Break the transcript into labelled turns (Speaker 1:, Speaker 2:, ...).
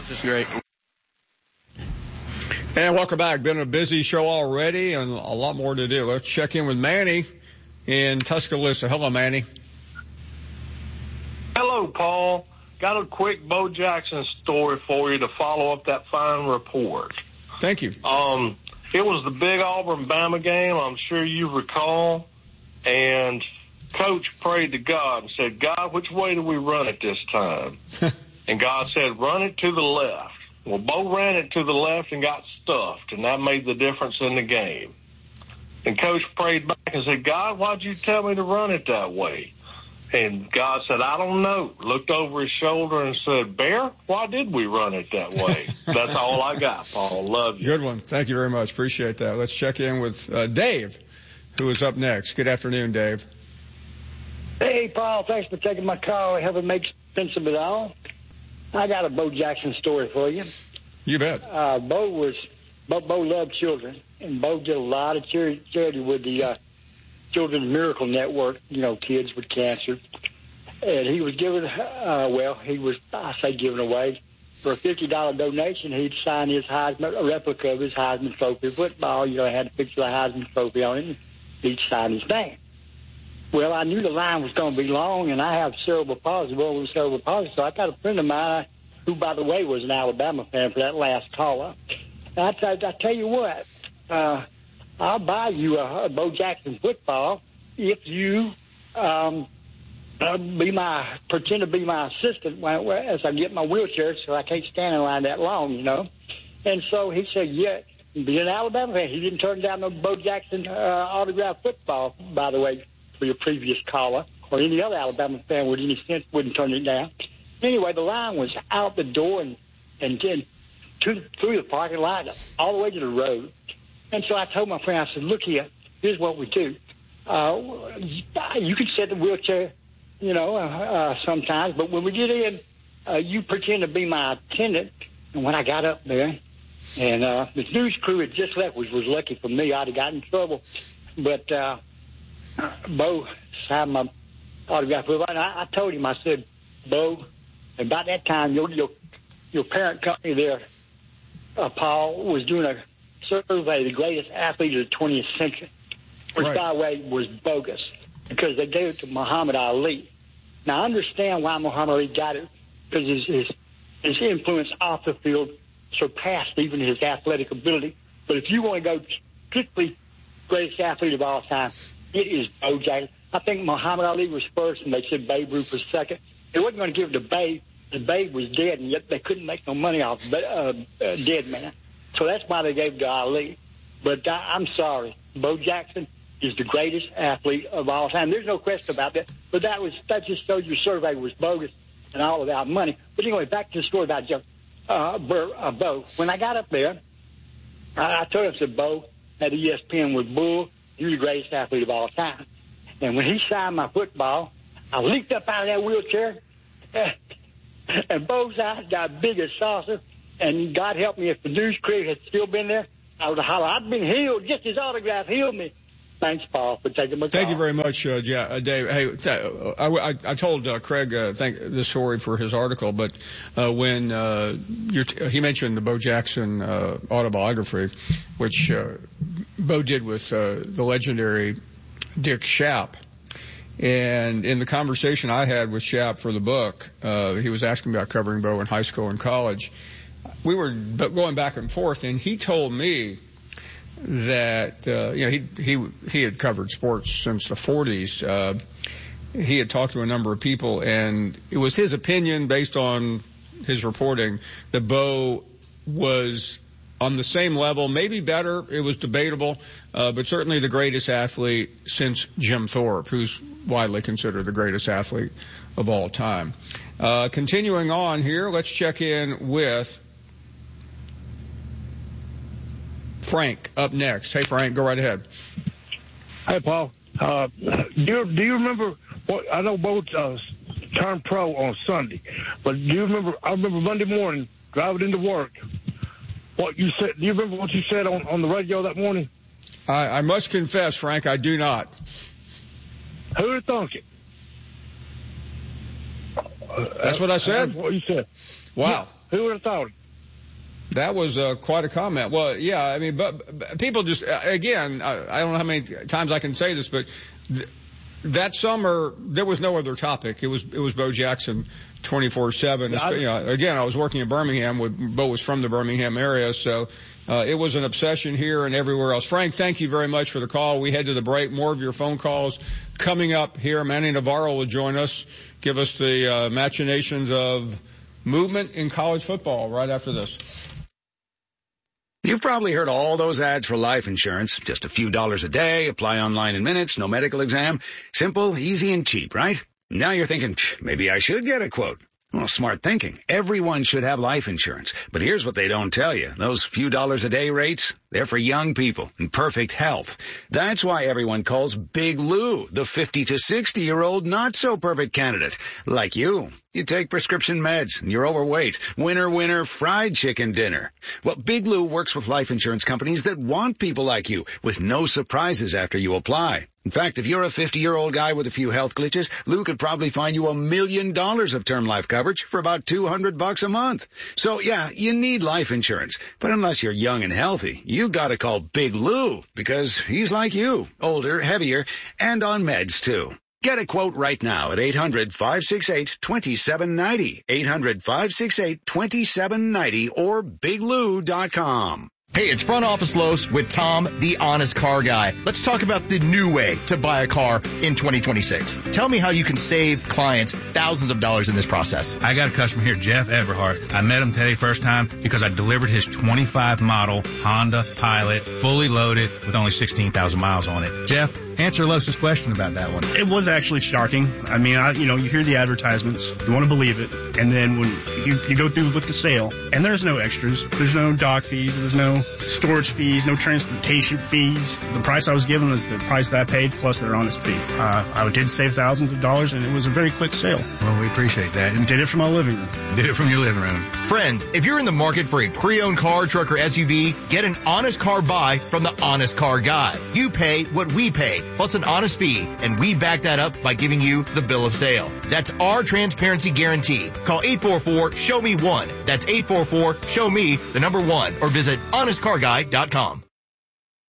Speaker 1: Just great.
Speaker 2: And welcome back. Been a busy show already and a lot more to do. Let's check in with Manny in Tuscaloosa. Hello, Manny.
Speaker 3: Hello, Paul. Got a quick Bo Jackson story for you to follow up that fine report.
Speaker 2: Thank you.
Speaker 3: It was the big Auburn-Bama game, I'm sure you recall, and Coach prayed to God and said, God, which way do we run it this time? And God said, run it to the left. Well, Bo ran it to the left and got stuffed, and that made the difference in the game. And Coach prayed back and said, God, why'd you tell me to run it that way? And God said, I don't know. Looked over his shoulder and said, Bear, why did we run it that way? That's all I got, Paul. Love you.
Speaker 2: Good one. Thank you very much. Appreciate that. Let's check in with Dave, who is up next. Good afternoon, Dave.
Speaker 4: Hey, Paul. Thanks for taking my call. I haven't made sense of it all. I got a Bo Jackson story for you.
Speaker 2: You bet.
Speaker 4: Bo loved children, and Bo did a lot of charity with the Children's Miracle Network, kids with cancer. And he was giving, giving away. For a $50 donation, he'd sign a replica of his Heisman Trophy football. It had a picture of the Heisman Trophy on it, and he'd sign his name. Well, I knew the line was going to be long, and I have cerebral palsy, so I got a friend of mine who, by the way, was an Alabama fan for that last caller. And I tell you what, I'll buy you a Bo Jackson football if you pretend to be my assistant as I get my wheelchair, so I can't stand in line that long, And so he said, yeah, be an Alabama fan. He didn't turn down no Bo Jackson autographed football, by the way, for your previous caller, or any other Alabama fan with any sense wouldn't turn it down. Anyway, the line was out the door and then through the parking lot all the way to the road. And so I told my friend, I said, look here, here's what we do. You can sit in the wheelchair, sometimes, but when we get in, you pretend to be my attendant. And when I got up there, and the news crew had just left, which was lucky for me, I'd have gotten in trouble. But Bo signed my autograph. And I told him, I said, Bo, about that time, your parent company there, Paul, was doing a survey, the greatest athlete of the 20th century, which, right, by the way, was bogus because they gave it to Muhammad Ali. Now, I understand why Muhammad Ali got it, because his influence off the field surpassed even his athletic ability. But if you want to go strictly greatest athlete of all time, it is Bo Jackson. I think Muhammad Ali was first, and they said Babe Ruth was second. They wasn't going to give it to Babe. The Babe was dead, and yet they couldn't make no money off dead man. So that's why they gave it to Ali. But I'm sorry, Bo Jackson is the greatest athlete of all time. There's no question about that. But that just shows your survey was bogus and all about money. But anyway, back to the story about Bo. When I got up there, I told him, I said, Bo, at ESPN with Bull, you're the greatest athlete of all time. And when he signed my football, I leaped up out of that wheelchair, and Bo's eyes got big as saucer. And God help me, if the news crew had still been there, I would have hollered, I've been healed. Just his autograph healed me. Thanks, Paul, for taking my call.
Speaker 2: Thank you very much, Dave. Hey, I told Craig this story for his article, but when he mentioned the Bo Jackson autobiography, which Bo did with the legendary Dick Schaap. And in the conversation I had with Schaap for the book, he was asking about covering Bo in high school and college. We were going back and forth, and he told me that he had covered sports since the 40s. He had talked to a number of people, and it was his opinion, based on his reporting, that Bo was on the same level, maybe better. It was debatable, but certainly the greatest athlete since Jim Thorpe, who's widely considered the greatest athlete of all time. Continuing on here, let's check in with Frank up next. Hey, Frank, go right ahead.
Speaker 5: Hey, Paul. Do you remember what I know? Both turned pro on Sunday, but do you remember? I remember Monday morning driving into work. What you said? Do you remember what you said on the radio that morning?
Speaker 2: I must confess, Frank, I do not.
Speaker 5: Who would have thunk it?
Speaker 2: That's what I said?
Speaker 5: That's what you said.
Speaker 2: Wow.
Speaker 5: Who would have thought it?
Speaker 2: That was quite a comment. Well, yeah, I mean, but people just, again, I don't know how many times I can say this, but that summer there was no other topic. It was Bo Jackson 24/7. Again, I was working in Birmingham. Bo was from the Birmingham area, so it was an obsession here and everywhere else. Frank, thank you very much for the call. We head to the break. More of your phone calls coming up here. Manny Navarro will join us, give us the machinations of movement in college football right after this.
Speaker 1: You've probably heard all those ads for life insurance. Just a few dollars a day, apply online in minutes, no medical exam. Simple, easy, and cheap, right? Now you're thinking, maybe I should get a quote. Well, smart thinking. Everyone should have life insurance. But here's what they don't tell you. Those few dollars a day rates, they're for young people in perfect health. That's why everyone calls Big Lou the 50 to 60-year-old not-so-perfect candidate. Like you. You take prescription meds, and you're overweight. Winner, fried chicken dinner. Well, Big Lou works with life insurance companies that want people like you, with no surprises after you apply. In fact, if you're a 50-year-old guy with a few health glitches, Lou could probably find you $1 million of term life coverage for about $200 a month. So, yeah, you need life insurance. But unless you're young and healthy, you gotta call Big Lou, because he's like you, older, heavier, and on meds, too. Get a quote right now at 800-568-2790, 800-568-2790, or biglou.com.
Speaker 6: Hey, it's Front Office Los with Tom, the honest car guy. Let's talk about the new way to buy a car in 2026. Tell me how you can save clients thousands of dollars in this process.
Speaker 7: I got a customer here, Jeff Everhart. I met him today first time because I delivered his 25 model Honda Pilot, fully loaded with only 16,000 miles on it. Jeff, answer Los's question about that one.
Speaker 8: It was actually shocking. I mean, you hear the advertisements, you want to believe it, and then when you go through with the sale, and there's no extras, there's no dock fees, there's no storage fees, no transportation fees. The price I was given was the price that I paid plus their honest fee. I did save thousands of dollars, and it was a very quick sale.
Speaker 7: Well, we appreciate that.
Speaker 8: And did it from my living room.
Speaker 7: Did it from your living room.
Speaker 6: Friends, if you're in the market for a pre-owned car, truck, or SUV, get an honest car buy from the Honest Car Guy. You pay what we pay, plus an honest fee, and we back that up by giving you the bill of sale. That's our transparency guarantee. Call 844-SHOW-ME-1. That's 844-SHOW-ME, the number 1, or visit honestcarguy.com.